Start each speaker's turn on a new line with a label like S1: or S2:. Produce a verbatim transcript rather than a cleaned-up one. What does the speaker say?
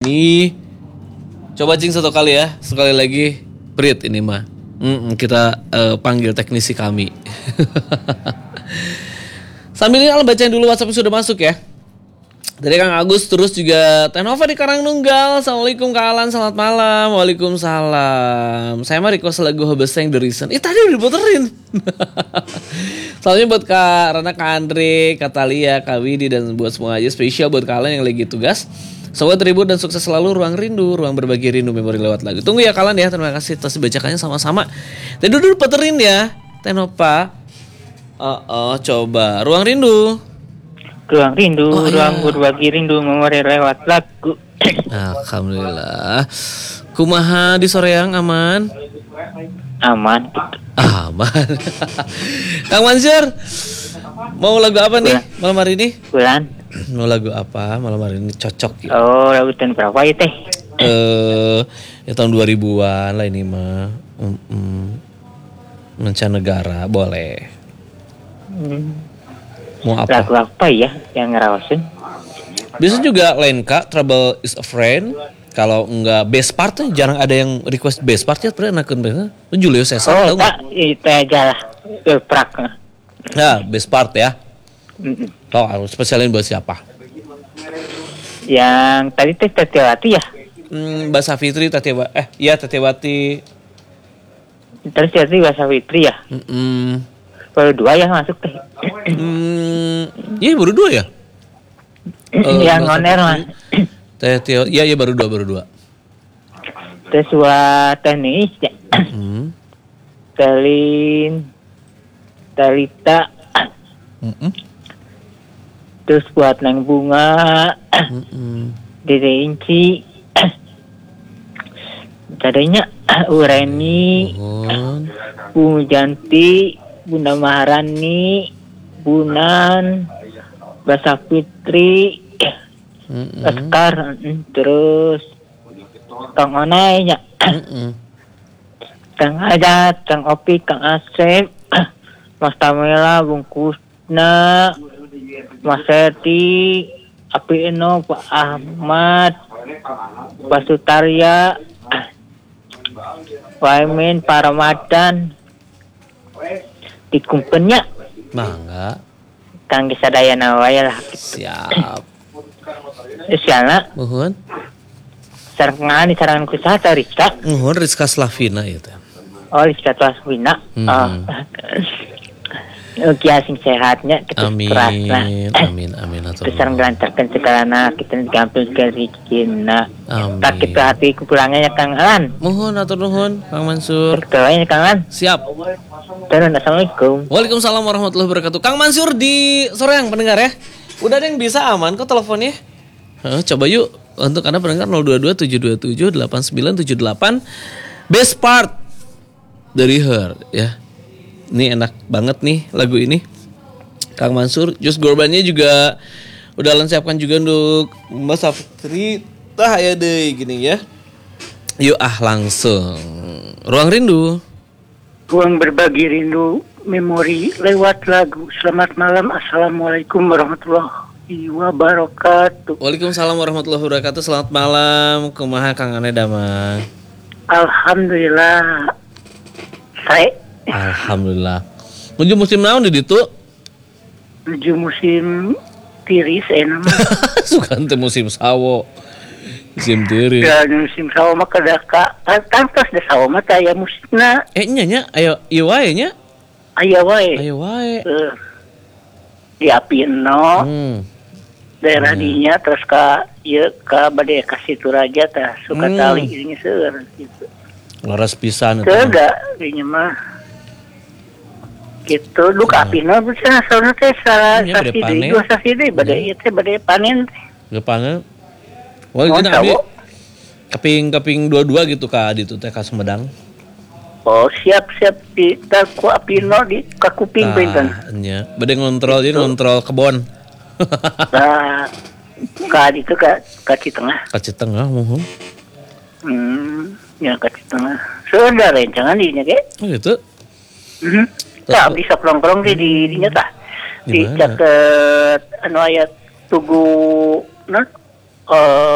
S1: ini. Coba cing satu kali ya, sekali lagi. Prit ini mah. Mm-mm, kita uh, panggil teknisi kami. Sambil ini Al bacain dulu WhatsApp sudah masuk ya. Dari Kang Agus, terus juga Tenova di Karangnunggal. Assalamualaikum Kak Alan, selamat malam. Waalaikumsalam. Saya mah request lagu Hobeseng The Reason. Ih tadi udah diputerin. Soalnya buat Kak Rana, Kak Andre, Kak Talia, Kak Widi, dan buat semua aja spesial buat kalian yang lagi tugas. Semoga terhibur dan sukses selalu. Ruang rindu, ruang berbagi rindu, memori lewat lagu. Tunggu ya kalian ya, terima kasih atas bacakannya sama-sama. Tadi dulu puterin ya Tenova. Oh, oh coba Ruang Rindu.
S2: Ruang rindu,
S1: oh,
S2: ruang
S1: iya.
S2: berbagi rindu, memori lewat lagu.
S1: Alhamdulillah. Kumaha di Soreang aman?
S2: Aman.
S1: Aman. Kang Mansur, mau lagu apa nih malam hari ini?
S2: Bulan.
S1: Mau lagu apa malam hari ini cocok ya?
S2: Oh, lagu tahun berapa ya teh?
S1: Eh, ya tahun dua ribuan lah ini mah. Mm-mm. Mancanegara boleh.
S2: Hmm.
S1: Mau apa?
S2: Lagu apa ya yang ngerawasin?
S1: Bisa juga Lenka, Trouble is a Friend. Kalau enggak best part tuh jarang ada yang request best part ya. Pernah nakun bener. Julio Cesar
S2: Oh,
S1: tahu nggak?
S2: itu aja lah. Geprak.
S1: Ya best part ya.
S2: Mm-mm.
S1: Oh harus spesialin buat siapa?
S2: Yang tadi teh Tetiawati ya?
S1: Hmm, Mbak Safitri, Tatiwa, eh iya Tatiwati.
S2: Terus jadi Bahasa Fitri ya?
S1: Hmm,
S2: Baru dua yang masuk teh.
S1: hmm, iya baru dua ya? Uh,
S2: yang
S1: Mbak
S2: oner mah.
S1: Tatiwa, iya iya baru dua baru dua.
S2: Terus buat tenis ya.
S1: Hmm.
S2: Telin, Talita.
S1: Mm-mm.
S2: Terus buat Neng Bunga.
S1: Mm-mm.
S2: Dede Inci. Tadinya Ureni,
S1: Mohon.
S2: Bu Janti, Bunda Maharani, Bunan, Basa Fitri,
S1: Mm-mm.
S2: Oscar, terus Kang Onay, ya.
S1: Mm-mm.
S2: Kang Adat, Kang Opi, Kang Asep, Mas Tamela, Bungkusna, Mas Seti, Api Eno, Pak Ahmad, Pak Sutarya, Waimin, Pak Ramadan, dikumpennya,
S1: Mangga.
S2: Kang Gisadayana waya lah.
S1: Siap.
S2: Isiana,
S1: Mohon.
S2: sarangan di sarangan kusaha Rizka,
S1: Mohon Rizka Slavina ya teh.
S2: oh Rizka Tuaswina,
S1: Hmm.
S2: oh. Ugi asing sehatnya, kita
S1: Amin.
S2: keras lah.
S1: Amin. Amin.
S2: Besar melancarkan segala anak kita digampil ke rezekina.
S1: Amin.
S2: Tak kita hati kepulangnya Kang Alan.
S1: Mohon atur nuhun Kang Mansur.
S2: Ketuanya Kang Alan.
S1: Siap.
S2: Dan assalamualaikum.
S1: Waalaikumsalam warahmatullahi wabarakatuh. Kang Mansur di Soreang pendengar ya. Udah ada yang bisa aman kok teleponnya. Heh, coba yuk untuk Anda pendengar nol dua dua tujuh dua tujuh delapan sembilan tujuh delapan. Best part dari Her ya. Ini enak banget nih lagu ini. Kang Mansur, Jus Gorbannya juga udah Alan siapkan juga untuk Mas Safitri. Tah ya deh gini ya. Yuk ah langsung. Ruang Rindu.
S3: Ruang berbagi rindu, memori lewat lagu. Selamat malam, assalamualaikum warahmatullahi wabarakatuh.
S1: Waalaikumsalam warahmatullahi wabarakatuh. Selamat malam. Kumaha Kang Ane Damang.
S3: Alhamdulillah. Saya
S1: Alhamdulillah. Menuju musim naon di ditu?
S3: menuju musim tiris enak mah.
S1: Sukan teh musim sawo. Musim tiris.
S3: Dan musim sawo mah kada ka tantos da sawo mah teh aya musimna.
S1: Eh nya nya ayo ieu wae nya.
S3: Aya wae.
S1: Ayo wae.
S3: Eh, di Apino,
S1: Hmm.
S3: daerah
S1: Hmm.
S3: dinya terus ka ieu ka bade ka Situ Raja teh suka
S1: Hmm.
S3: tali ini seueur gitu.
S1: Laras pisan eta.
S3: Kada dinya mah. Gitu duk
S1: Ah.
S3: apina bisa sauna teh salah
S1: Ya, bade
S3: sasi deui
S1: panen.
S3: dua sasi deui bade
S1: Ya.
S3: ieu teh bade panen teh.
S1: Gepange. Wah,
S3: Mohon
S1: gini abi
S3: tahu.
S1: keping-keping dua-dua gitu ka ditu teh ka Sumedang.
S3: Oh siap-siap di ku apino di ka kuping pinten.
S1: Tah nya. Bade ngontrol jadi ngontrol kebon.
S3: Nah, ka ditu ka ka Citengah.
S1: Ka Citengah mohon.
S3: Hmm, ya ka Citengah. Sudah rencangan dinya ge.
S1: Oh gitu.
S3: Mhm. Tah abdi sok nongkrong di di dinya tah.
S1: Di
S3: Di
S1: mana?
S3: caket anu aya tugu non eh